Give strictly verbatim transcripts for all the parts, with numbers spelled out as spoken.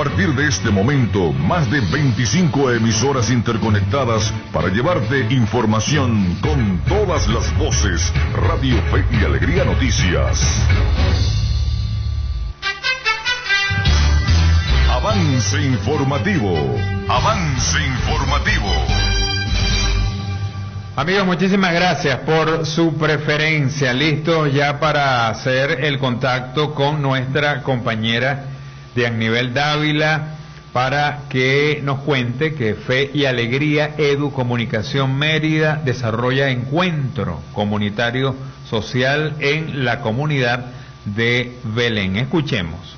partir de este momento, más de veinticinco emisoras interconectadas para llevarte información con todas las voces. Radio Fe y Alegría Noticias. Avance informativo. Avance informativo. Amigos, muchísimas gracias por su preferencia. Listos ya para hacer el contacto con nuestra compañera Dianibel Dávila para que nos cuente que Fe y Alegría Edu Comunicación Mérida desarrolla encuentro comunitario social en la comunidad de Belén. Escuchemos.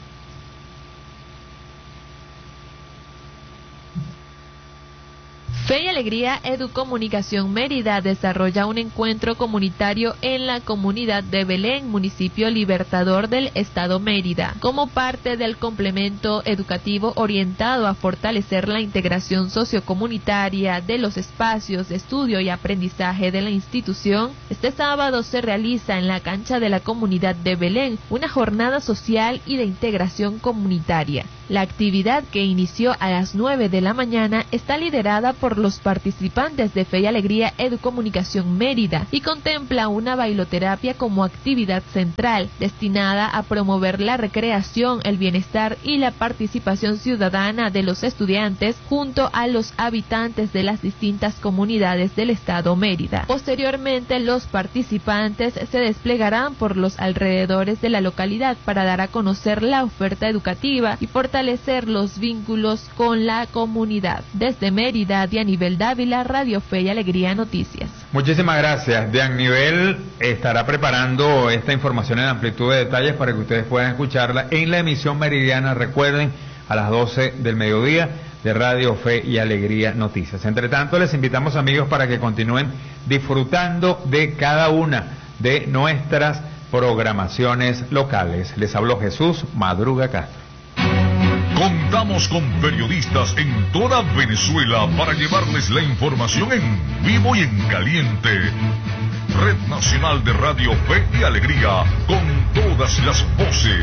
Fe y Alegría Edu Comunicación Mérida desarrolla un encuentro comunitario en la comunidad de Belén, municipio libertador del estado Mérida, como parte del complemento educativo orientado a fortalecer la integración sociocomunitaria de los espacios de estudio y aprendizaje de la institución. Este sábado se realiza en la cancha de la comunidad de Belén una jornada social y de integración comunitaria. La actividad, que inició a las nueve de la mañana, está liderada por los participantes de Fe y Alegría Edu Comunicación Mérida y contempla una bailoterapia como actividad central, destinada a promover la recreación, el bienestar y la participación ciudadana de los estudiantes junto a los habitantes de las distintas comunidades del estado Mérida. Posteriormente, los participantes se desplegarán por los alrededores de la localidad para dar a conocer la oferta educativa y fortalecer los vínculos con la comunidad. Desde Mérida, Dianibel Dávila, Radio Fe y Alegría Noticias. Muchísimas gracias. Dianibel estará preparando esta información en amplitud de detalles para que ustedes puedan escucharla en la emisión meridiana, recuerden, a las doce del mediodía de Radio Fe y Alegría Noticias. Entre tanto, les invitamos, amigos, para que continúen disfrutando de cada una de nuestras programaciones locales. Les habló Jesús Madruga Castro. Contamos con periodistas en toda Venezuela para llevarles la información en vivo y en caliente. Red Nacional de Radio Fe y Alegría, con todas las voces.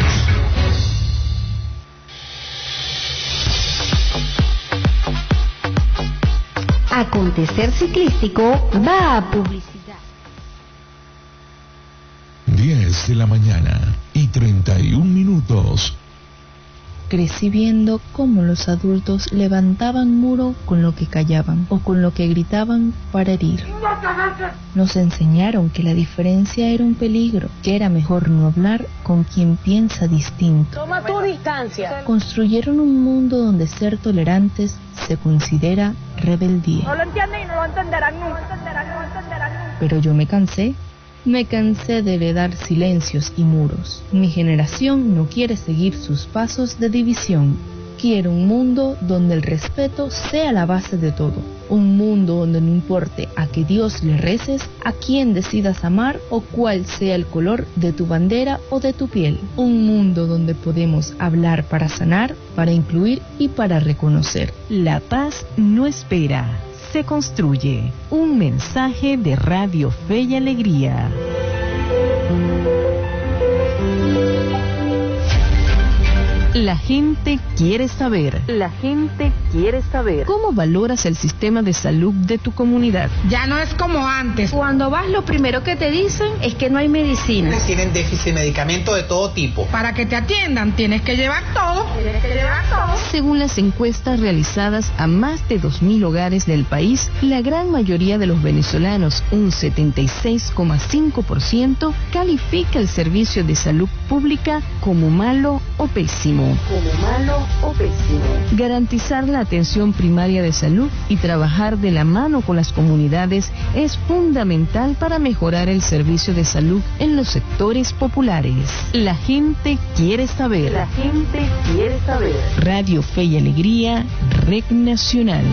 Acontecer Ciclístico va a publicidad. diez de la mañana y treinta y un minutos. Crecí viendo cómo los adultos levantaban muro con lo que callaban o con lo que gritaban para herir. Nos enseñaron que la diferencia era un peligro, que era mejor no hablar con quien piensa distinto. Toma tu distancia. Construyeron un mundo donde ser tolerantes se considera rebeldía. No lo entienden y no lo entenderán nunca. No lo entenderán, no lo entenderán nunca. Pero yo me cansé. Me cansé de heredar silencios y muros. Mi generación no quiere seguir sus pasos de división. Quiero un mundo donde el respeto sea la base de todo. Un mundo donde no importe a qué Dios le reces, a quién decidas amar o cuál sea el color de tu bandera o de tu piel. Un mundo donde podemos hablar para sanar, para incluir y para reconocer. La paz no espera. Se construye. Un mensaje de Radio Fe y Alegría. La gente quiere saber. La gente quiere saber. ¿Cómo valoras el sistema de salud de tu comunidad? Ya no es como antes. Cuando vas, lo primero que te dicen es que no hay medicinas. Tienen déficit de medicamentos de todo tipo. Para que te atiendan tienes que llevar todo. Tienes que llevar todo. Según las encuestas realizadas a más de dos mil hogares del país, la gran mayoría de los venezolanos, un setenta y seis coma cinco por ciento, califica el servicio de salud pública como malo o pésimo. Como malo o pésimo. Garantizar la atención primaria de salud y trabajar de la mano con las comunidades es fundamental para mejorar el servicio de salud en los sectores populares. La gente quiere saber. La gente quiere saber. Radio Fe y Alegría, Red Nacional.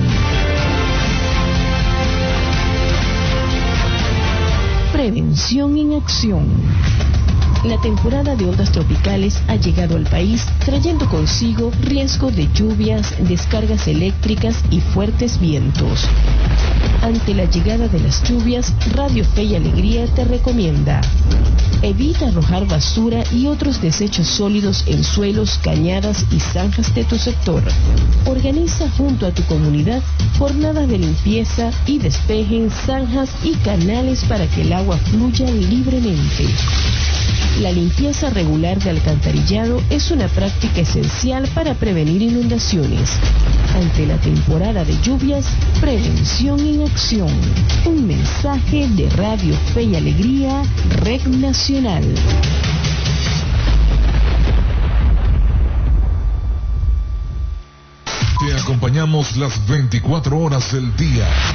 Prevención en acción. La temporada de ondas tropicales ha llegado al país, trayendo consigo riesgo de lluvias, descargas eléctricas y fuertes vientos. Ante la llegada de las lluvias, Radio Fe y Alegría te recomienda: evita arrojar basura y otros desechos sólidos en suelos, cañadas y zanjas de tu sector. Organiza junto a tu comunidad jornadas de limpieza y despeje en zanjas y canales para que el agua fluya libremente. La limpieza regular de alcantarillado es una práctica esencial para prevenir inundaciones. Ante la temporada de lluvias, prevención en acción. Un mensaje de Radio Fe y Alegría, Red Nacional. Te acompañamos las veinticuatro horas del día.